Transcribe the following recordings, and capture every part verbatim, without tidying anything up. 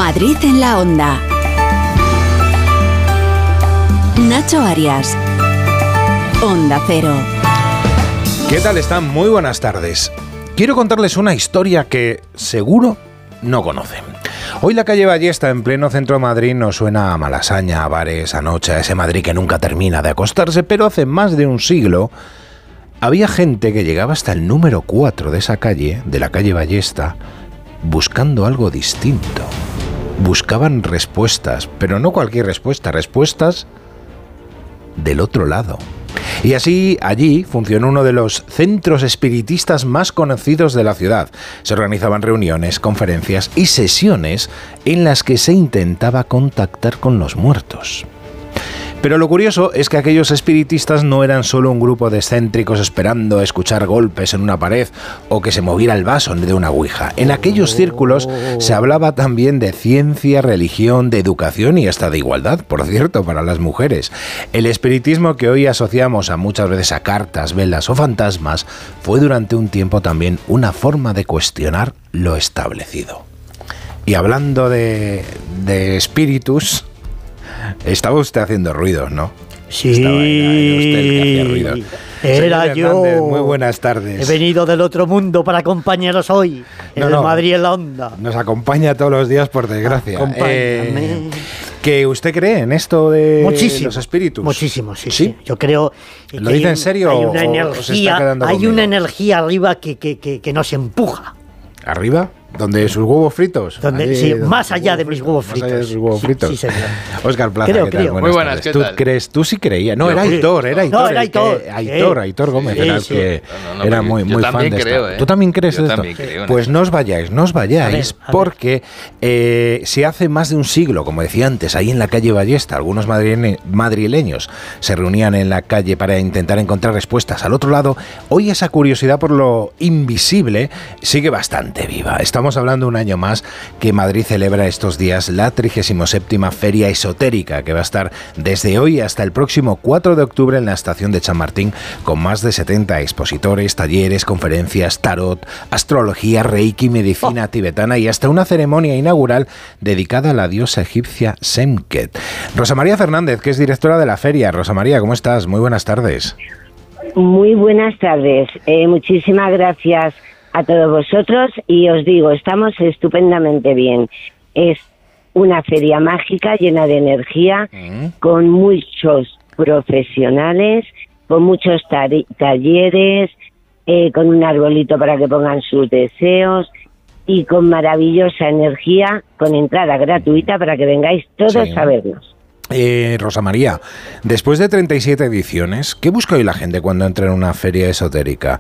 Madrid en la Onda. Nacho Arias. Onda Cero. ¿Qué tal están? Muy buenas tardes. Quiero contarles una historia que seguro no conocen. Hoy la calle Ballesta, en pleno centro de Madrid, nos suena a Malasaña, a bares, a noche, a ese Madrid que nunca termina de acostarse, pero hace más de un siglo había gente que llegaba hasta el número cuatro de esa calle, de la calle Ballesta, buscando algo distinto. Buscaban respuestas, pero no cualquier respuesta, respuestas del otro lado. Y así, allí funcionó uno de los centros espiritistas más conocidos de la ciudad. Se organizaban reuniones, conferencias y sesiones en las que se intentaba contactar con los muertos. Pero lo curioso es que aquellos espiritistas no eran solo un grupo de excéntricos esperando a escuchar golpes en una pared o que se moviera el vaso de una ouija. En aquellos círculos se hablaba también de ciencia, religión, de educación y hasta de igualdad, por cierto, para las mujeres. El espiritismo que hoy asociamos a muchas veces a cartas, velas o fantasmas fue durante un tiempo también una forma de cuestionar lo establecido. Y hablando de, de espíritus... Estaba usted haciendo ruidos, ¿no? Sí, Estaba, era usted el que hacía ruidos. Era Señor yo. Hernández, muy buenas tardes. He venido del otro mundo para acompañaros hoy, en no, el no, Madrid en la Onda. Nos acompaña todos los días, por desgracia. Acompáñame. Eh, ¿Que usted cree en esto de Muchísimo, los espíritus? Muchísimo, sí, ¿Sí? sí. Yo creo que ¿Lo dice hay, en serio hay o- una o se está energía, quedando hay conmigo? una energía arriba que, que, que, que nos empuja. ¿Arriba? ¿Donde sus huevos fritos? Donde, Allí, sí, donde más sus allá de mis huevos Más allá de fritos. sus huevos Sí, fritos. sí, señor. Óscar Plaza, Creo, ¿qué tal? creo. Buenas Muy buenas, tardes. ¿qué ¿Tú tal? crees? Tú sí creías. No, Yo era sí. Aitor, era Aitor. No, era el que- Aitor. Aitor, Sí. Aitor Gómez Sí, era el sí. que No, no, era pero muy, yo muy fan también de esta. creo, ¿eh? ¿Tú también crees Yo esto? también creo en Pues eso. no os vayáis, no os vayáis, A ver, a ver. porque eh, si hace más de un siglo, como decía antes, ahí en la calle Ballesta, algunos madrile- madrileños se reunían en la calle para intentar encontrar respuestas al otro lado, hoy esa curiosidad por lo invisible sigue bastante viva. Estamos hablando un año más que Madrid celebra estos días la trigésima séptima Feria Esotérica, que va a estar desde hoy hasta el próximo cuatro de octubre en la estación de Chamartín, con más de setenta expositores, talleres, conferencias, tarot, astrología, reiki, medicina tibetana y hasta una ceremonia inaugural dedicada a la diosa egipcia Semket. Rosa María Fernández, que es directora de la feria. Rosa María, ¿cómo estás? Muy buenas tardes. Muy buenas tardes. Eh, muchísimas gracias a todos vosotros y os digo, estamos estupendamente bien. Es una feria mágica llena de energía, Mm. con muchos profesionales, con muchos tari- talleres, eh, con un arbolito para que pongan sus deseos y con maravillosa energía, con entrada gratuita para que vengáis todos Sí. a vernos. Eh, Rosa María, después de treinta y siete ediciones, ¿qué busca hoy la gente cuando entra en una feria esotérica?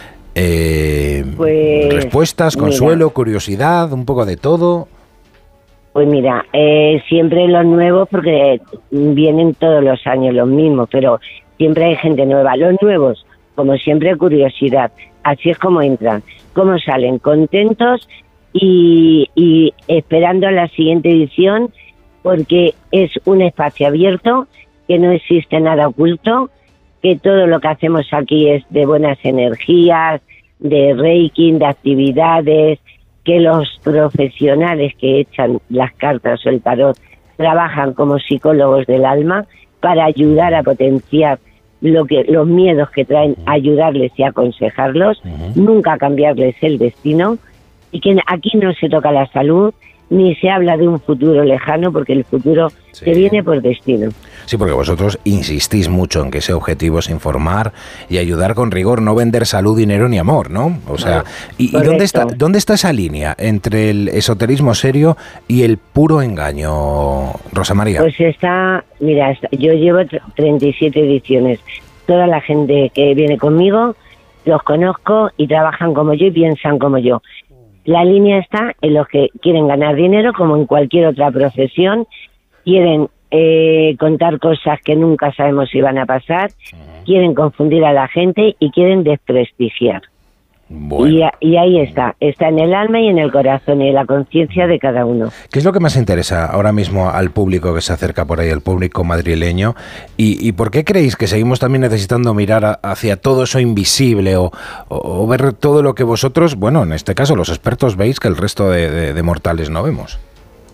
Eh, Pues, respuestas, mira. consuelo, curiosidad, un poco de todo. Pues mira, eh, siempre los nuevos, porque vienen todos los años los mismos, pero siempre hay gente nueva. Los nuevos, como siempre, curiosidad. Así es como entran, cómo salen, contentos y, y esperando a la siguiente edición, porque es un espacio abierto, que no existe nada oculto, que todo lo que hacemos aquí es de buenas energías, de reiki, de actividades, que los profesionales que echan las cartas o el tarot trabajan como psicólogos del alma para ayudar a potenciar lo que los miedos que traen, ayudarles y aconsejarlos, nunca cambiarles el destino, y que aquí no se toca la salud ni se habla de un futuro lejano, porque el futuro Sí. te viene por destino. Sí, porque vosotros insistís mucho en que ese objetivo es informar y ayudar con rigor, no vender salud, dinero ni amor, ¿no? O sea, ¿y, y Correcto. dónde está dónde está esa línea entre el esoterismo serio y el puro engaño, Rosa María? Pues está, mira, está- yo llevo tr- treinta y siete ediciones. Toda la gente que viene conmigo los conozco y trabajan como yo y piensan como yo. La línea está en los que quieren ganar dinero, como en cualquier otra profesión, quieren eh, contar cosas que nunca sabemos si van a pasar, quieren confundir a la gente y quieren desprestigiar. Bueno. Y, a- y ahí está, está en el alma y en el corazón y en la conciencia de cada uno. ¿Qué es lo que más interesa ahora mismo al público que se acerca por ahí, al público madrileño? ¿Y, y por qué creéis que seguimos también necesitando mirar a- hacia todo eso invisible o, o- o ver todo lo que vosotros, bueno, en este caso los expertos veis que el resto de, de- de mortales no vemos?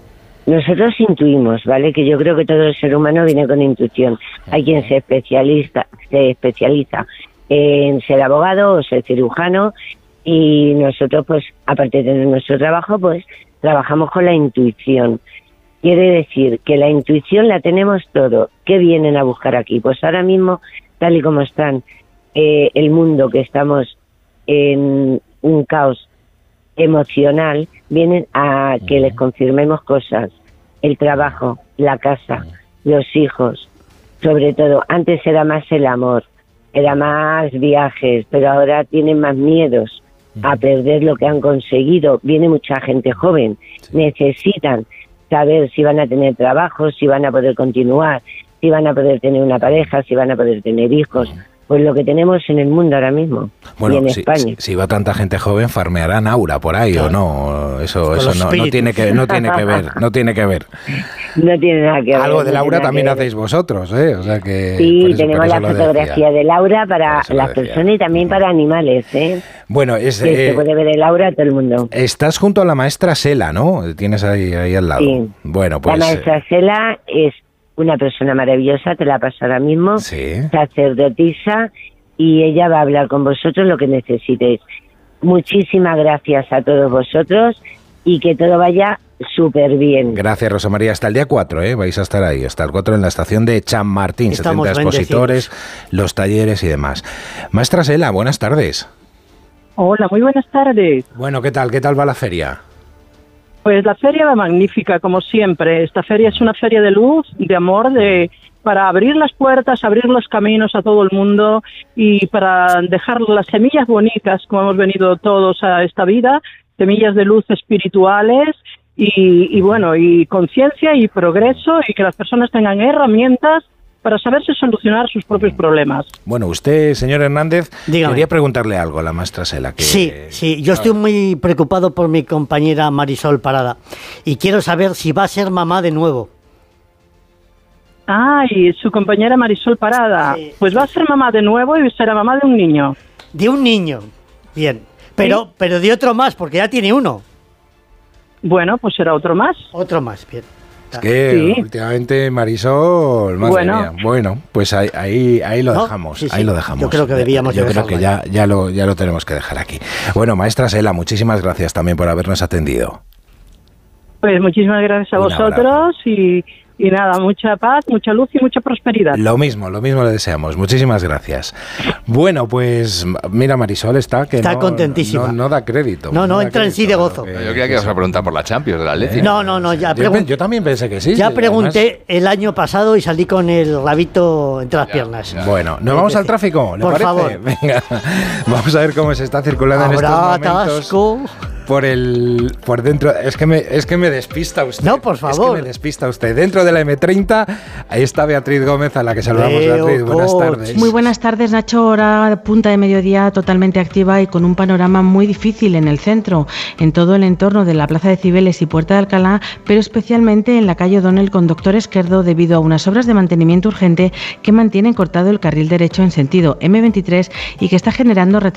nosotros intuimos, ¿vale? Que yo creo que todo el ser humano viene con intuición. Hay quien se especializa, se especializa en ser abogado o ser cirujano, y nosotros, pues, aparte de tener nuestro trabajo, pues, trabajamos con la intuición. Quiere decir que la intuición la tenemos todo. ¿Qué vienen a buscar aquí? Pues ahora mismo, tal y como están eh, el mundo, que estamos en un caos emocional, vienen a que les confirmemos cosas. El trabajo, la casa, los hijos, sobre todo. Antes era más el amor, era más viajes, pero ahora tienen más miedos a perder lo que han conseguido. Viene mucha gente joven, necesitan saber si van a tener trabajo, si van a poder continuar, si van a poder tener una pareja, si van a poder tener hijos. Pues lo que tenemos en el mundo ahora mismo, bueno, y en si, España. Si, si va tanta gente joven, farmearán aura por ahí, claro. O no, eso, eso no, no tiene que, no tiene que ver, no tiene que ver. No tiene nada que ver. Algo de no Laura también que hacéis vosotros, ¿eh? O sea que sí, por eso, tenemos la fotografía de Laura para las personas y también para animales, ¿eh? Bueno, es, que eh, se puede ver el Laura a todo el mundo. Estás junto a la maestra Sela, ¿no? Tienes ahí, ahí al lado. Sí. Bueno, pues la maestra Sela es una persona maravillosa, te la paso ahora mismo, sí. Sacerdotisa, y ella va a hablar con vosotros lo que necesitéis. Muchísimas gracias a todos vosotros y que todo vaya súper bien. Gracias, Rosa María. Hasta el día cuatro, ¿eh? Vais a estar ahí, hasta el cuatro en la estación de Chamartín, Estamos setenta expositores, los talleres y demás. Maestra Sela, buenas tardes. Hola, muy buenas tardes. Bueno, ¿qué tal? ¿Qué tal va la feria? Pues la feria va magnífica, como siempre. Esta feria es una feria de luz, de amor, de para abrir las puertas, abrir los caminos a todo el mundo y para dejar las semillas bonitas, como hemos venido todos a esta vida, semillas de luz espirituales y, y bueno, y conciencia y progreso, y que las personas tengan herramientas para saberse solucionar sus propios problemas. Bueno, usted, señor Hernández, Dígame. Quería preguntarle algo a la maestra Sela. Que... Sí, sí, yo estoy muy preocupado por mi compañera Marisol Parada y quiero saber si va a ser mamá de nuevo. Ah, y su compañera Marisol Parada, sí, pues va a ser mamá de nuevo y será mamá de un niño. De un niño, bien, pero, ¿sí? pero de otro más, porque ya tiene uno. Bueno, pues será otro más. Otro más, bien. Es que sí. últimamente Marisol, madre bueno. mía. Bueno, pues ahí, ahí, ahí lo ¿No? dejamos, Sí, sí. ahí lo dejamos. Yo creo que debíamos Yo de creo que ya, ya, lo, ya lo tenemos que dejar aquí. Bueno, maestra Sela, muchísimas gracias también por habernos atendido. Pues muchísimas gracias a Un vosotros abrazo. y... Y nada, mucha paz, mucha luz y mucha prosperidad. Lo mismo, lo mismo le deseamos. Muchísimas gracias. Bueno, pues mira, Marisol está que está no, contentísima. No, no da crédito. No, no, da entra crédito, en sí de gozo. Que, yo creía que ibas a preguntar por la Champions, de la Atleti. No, no, no, ya yo, yo también pensé que sí. Ya sí, pregunté además. el año pasado y salí con el rabito entre las Ya, piernas. ya. Bueno, ¿nos vamos al tráfico? ¿Le Por parece? favor. Venga, vamos a ver cómo se está circulando en estos Habrá momentos. atasco. Por el por dentro, es que me es que me despista usted. No, por favor. Es que me despista usted. Dentro de la eme treinta, ahí está Beatriz Gómez, a la que saludamos. Leo Beatriz, buenas Coach. tardes. Muy buenas tardes, Nacho. Hora punta de mediodía totalmente activa y con un panorama muy difícil en el centro, en todo el entorno de la Plaza de Cibeles y Puerta de Alcalá, pero especialmente en la calle O'Donnell con Doctor Esquerdo debido a unas obras de mantenimiento urgente que mantienen cortado el carril derecho en sentido eme veintitrés y que está generando retrasos